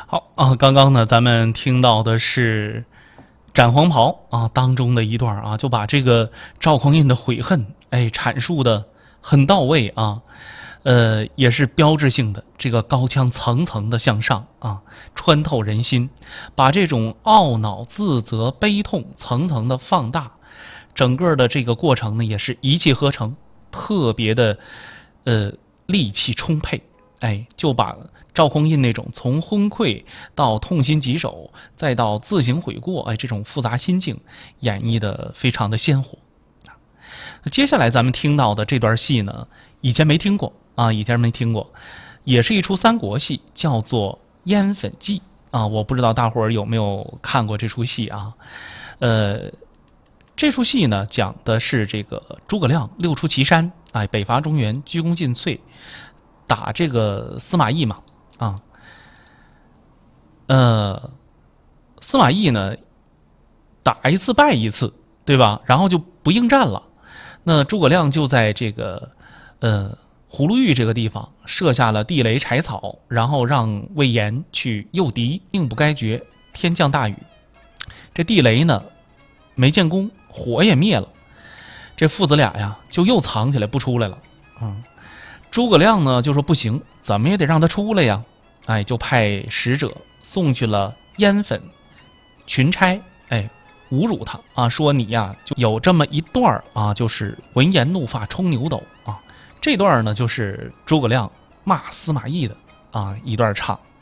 好啊，刚刚呢，咱们听到的是斩黄袍啊当中的一段啊，就把这个赵匡胤的悔恨，阐述的很到位啊，也是标志性的，这个高腔层层的向上啊，穿透人心，把这种懊恼、自责、悲痛层层的放大，整个的这个过程呢，也是一气呵成，特别的，戾气充沛。就把赵匡胤那种从昏聩到痛心疾首，再到自行悔过，这种复杂心境演绎的非常的鲜活。接下来咱们听到的这段戏呢，以前没听过啊，也是一出三国戏，叫做《烟粉记》啊。我不知道大伙儿有没有看过这出戏啊？这出戏呢，讲的是这个诸葛亮六出祁山，北伐中原，鞠躬尽瘁。打这个司马懿嘛，司马懿呢打一次败一次，对吧？然后就不应战了。那诸葛亮就在这个葫芦峪这个地方设下了地雷柴草，然后让魏延去诱敌，命不该绝，天降大雨。这地雷呢没建功，火也灭了，这父子俩呀就又藏起来不出来了。诸葛亮呢就说不行，怎么也得让他出来呀，就派使者送去了烟粉群差，侮辱他啊，说你呀就有这么一段啊，就是闻言怒发冲牛斗啊，这段呢就是诸葛亮骂司马懿的啊一段唱。